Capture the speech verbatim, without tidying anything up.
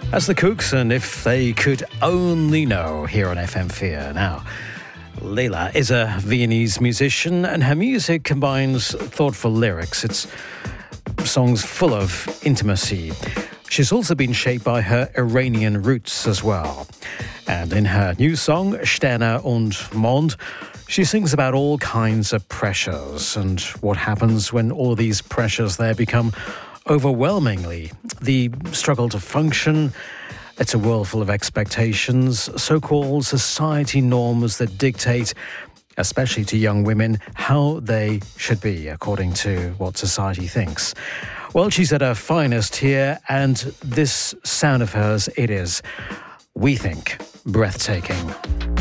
That's the Kooks, and if they could only know, here on F M four. Now, Leila is a Viennese musician, and her music combines thoughtful lyrics. It's songs full of intimacy. She's also been shaped by her Iranian roots as well. And in her new song, Sterne und Mond, she sings about all kinds of pressures and what happens when all these pressures there become overwhelmingly. The struggle to function. It's a world full of expectations, so-called society norms that dictate, especially to young women, how they should be, according to what society thinks. Well, she's at her finest here, and this sound of hers, it is, we think, breathtaking.